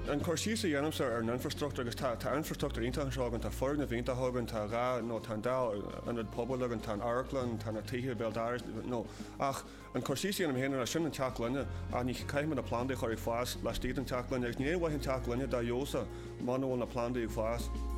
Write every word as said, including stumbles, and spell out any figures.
an cuasí sa dhéanam ar an infrastructúr agus tá infrastructúr ionta seágan tá for na bhínta thugann tá rá nó tá dá an pobl an tá airlan tá na tithe bedáir nó ach an cuasí an héanana sin an teachlanne a ní caiimime na plándaí choir fáis le tíad an teachlanne, ag ní bhhaith an teachlanne dá jósa manhil na plándaí fáis.